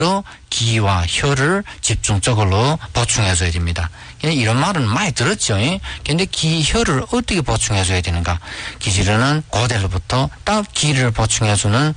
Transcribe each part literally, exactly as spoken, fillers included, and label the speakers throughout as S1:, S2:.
S1: 기와 혈을 집중적으로 보충해줘야 됩니다. 이런 말은 많이 들었죠. 근데 기, 혈을 어떻게 보충해줘야 되는가? 기질은 고대로부터 딱 기를 보충해주는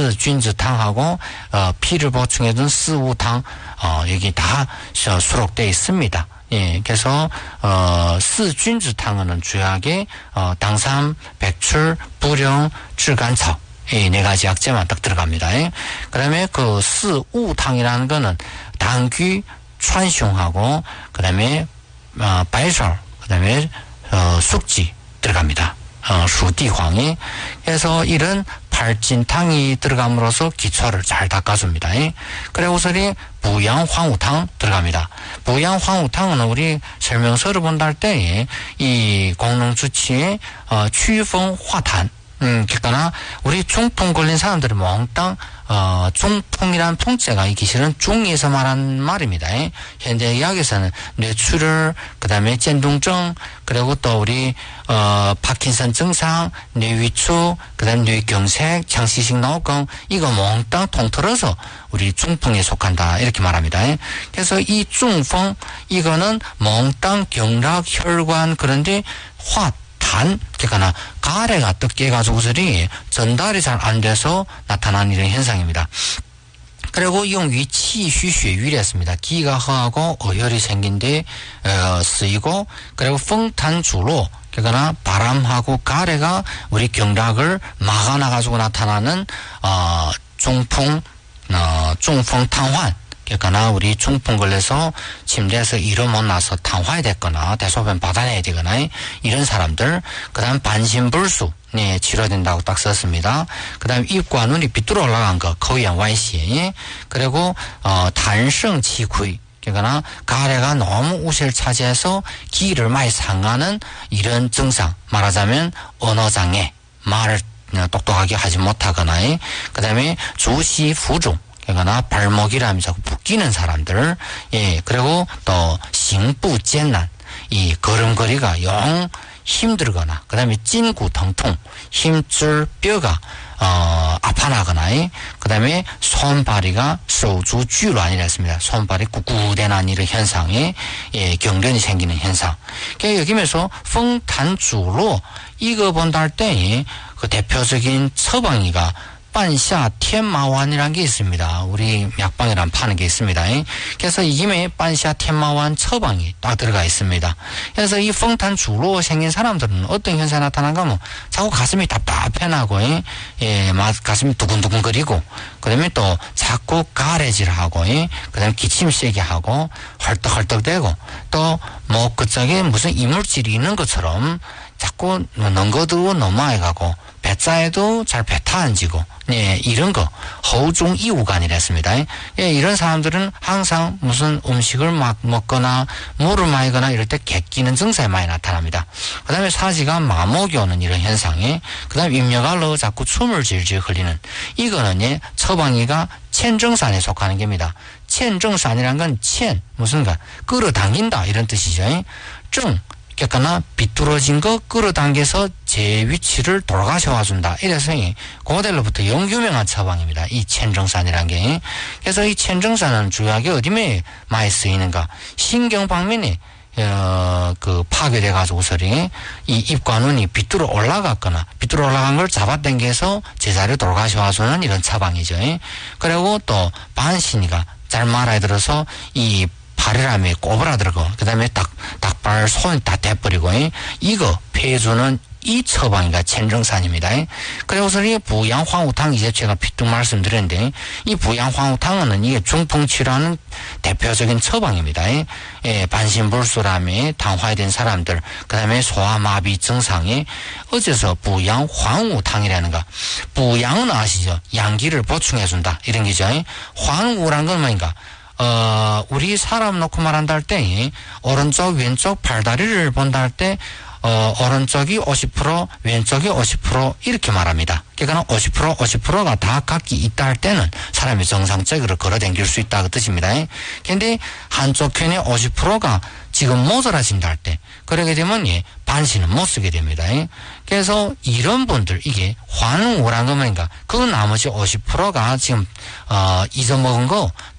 S1: 스쥔즈탕하고 어, 피를 보충해주는 스우탕 어, 여기 다 수록되어 있습니다. 예, 그래서 어, 스쥔즈탕은 주요하게 어, 당삼, 백출, 부령, 쯔간草이 네 가지 약재만 딱 들어갑니다. 예. 그다음에 그 스우탕이라는 거는 당귀,川芎하고 그다음에 어, 바이설, 그다음에 어, 숙지 들어갑니다. 어, 수디황이. 그래서 이런 발진탕이 들어감으로써 기초를 잘 닦아줍니다. 예. 그리고서는 부양황우탕 들어갑니다. 부양황우탕은 우리 설명서를 본다 할 때 이 공농주치의 어, 취風화탄 음, 그러니까 우리 중풍 걸린 사람들은 몽땅 어, 중풍이라는 통째가 이 기실은 중에서 말한 말입니다. 현대 의학에서는 뇌출혈, 그 다음에 젠동증, 그리고 또 우리 어, 파킨슨 증상, 뇌위축, 그 다음에 뇌경색, 창시식 노경 이거 몽땅 통틀어서 우리 중풍에 속한다 이렇게 말합니다. 그래서 이 중풍 이거는 몽땅 경락, 혈관 그런데 화 단, 그러니까 가래가 뜯겨가지고서리 전달이 잘 안 돼서 나타나는 이런 현상입니다. 그리고 용위 치슈血유랬습니다. 기가 허하고 어혈이 생긴 데 어, 쓰이고 그리고 풍탄주로 그러니까 바람하고 가래가 우리 경락을 막아나가지고 나타나는 어, 중풍, 어, 중풍탕환 그러니까 우리 중풍 걸려서 침대에서 일어 못 나서 당화해 됐거나 대소변 받아내야 되거나 이런 사람들 그 다음 반신불수 네, 치료된다고 딱 썼습니다. 그 다음 입과 눈이 비뚤어 올라간 거 거위양 와이시 그리고 어, 단성치퀴 그러니까 가래가 너무 우세를 차지해서 기를 많이 상하는 이런 증상 말하자면 언어장애 말을 똑똑하게 하지 못하거나 그 다음에 주시부종 그러니까 발목이라면 자꾸 붓기는 사람들, 예, 그리고 또 싱부艰난, 이 걸음걸이가 영 힘들거나, 그 다음에 찐구疼痛, 힘줄 뼈가 어, 아파나거나, 그 다음에 손발이가 소주주란이라 했습니다. 손발이 굳굳해난 이런 현상에 예, 경련이 생기는 현상. 그러니까 여기면서 풍탄주로 이거 본다 할 때 그 대표적인 처방이가 반샤 텐마완이라는 게 있습니다. 우리 약방이란 파는 게 있습니다. 그래서 이 김에 반샤 텐마완 처방이 딱 들어가 있습니다. 그래서 이 풍탄주로 생긴 사람들은 어떤 현상이 나타나는가 하면 자꾸 가슴이 답답해나고 예, 가슴이 두근두근거리고 그다음에 또 자꾸 가래질하고 그다음에 기침 세게 하고 헐떡헐떡대고 또 뭐 그쪽에 무슨 이물질이 있는 것처럼 자꾸 넘거도 넘어가고 배짜에도 잘 배타 안 지고 네, 이런 거 허우중 이우간이라 했습니다. 예, 이런 사람들은 항상 무슨 음식을 막 먹거나 물을 마시거나 이럴 때 객기는 증상이 많이 나타납니다. 그 다음에 사지가 마목이 오는 이런 현상에 그 다음에 입력알로 자꾸 춤을 질질 흘리는 이거는 예, 처방이가 첸정산에 속하는 겁니다. 첸정산이란 건 첸 무슨가 끌어당긴다 이런 뜻이죠. 정 그러니까 비뚤어진 거 끌어당겨서 제 위치를 돌아가셔와준다. 이래서 고대로부터 영유명한 처방입니다. 이 첸정산이라는 게. 그래서 이 첸정산은 주요하게 어디에 많이 쓰이는가? 신경 방면에 어, 그 파괴돼 가지고서리 이 입과 눈이 비뚤어 올라갔거나 비뚤어 올라간 걸 잡아당겨서 제자리로 돌아가셔와주는 이런 처방이죠. 그리고 또 반신이가 잘 말아야 들어서 이 발이라며 꼬부라들고 그 다음에 딱 닭발 손이 다 대버리고 이거 폐해주는 이 처방이가 첸정산입니다. 그리고서 이 부양황우탕 이제 제가 비뚝 말씀드렸는데 이 부양황우탕은 이게 중풍치료하는 대표적인 처방입니다. 예, 반신불수라며 당화된 사람들 그 다음에 소아마비 증상이 어째서 부양황우탕이라는가. 부양은 아시죠? 양기를 보충해준다 이런 게죠. 황우란 건 뭐인가. 어, 우리 사람 놓고 말한다 할 때, 오른쪽, 왼쪽 팔다리를 본다 할 때, 어, 오른쪽이 오십 퍼센트, 왼쪽이 오십 퍼센트 이렇게 말합니다. 그러니까 오십 퍼센트, 오십 퍼센트가 다 각기 있다 할 때는 사람이 정상적으로 걸어다닐 수 있다 그 뜻입니다. 근데 한쪽 편에 오십 퍼센트가 지금 모자라진다 할 때, 그러게 되면 예, 반신은 못 쓰게 됩니다. 그래서 이런 분들, 이게 환우라는 거 뭐니까 그 나머지 오십 퍼센트가 지금 어, 잊어먹은 거